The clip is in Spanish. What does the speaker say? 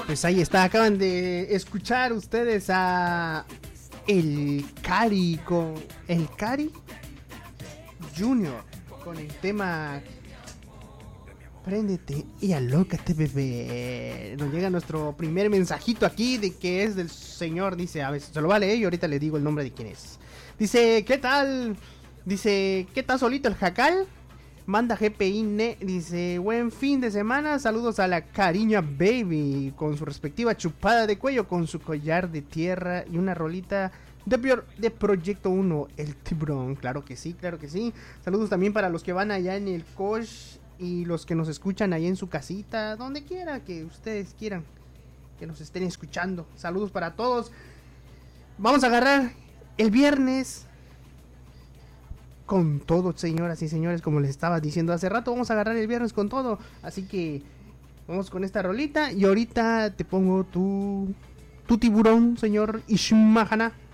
Pues ahí está, acaban de escuchar ustedes a el Cari Junior con el tema Préndete y alócate, bebé. Nos llega nuestro primer mensajito aquí de que es del señor, dice, a ver, se lo va a leer y ahorita le digo el nombre de quién es. Dice, ¿qué tal? Dice, ¿qué tal solito el jacal? Manda GPI, dice, buen fin de semana, saludos a la Cariña Baby, con su respectiva chupada de cuello, con su collar de tierra y una rolita de Proyecto 1, el tiburón. Claro que sí, claro que sí. Saludos también para los que van allá en el Kosh y los que nos escuchan ahí en su casita, donde quiera que ustedes quieran que nos estén escuchando. Saludos para todos. Vamos a agarrar el viernes con todo, señoras y señores, como les estaba diciendo hace rato, vamos a agarrar el viernes con todo, así que vamos con esta rolita y ahorita te pongo tu tiburón, señor Ishmahana.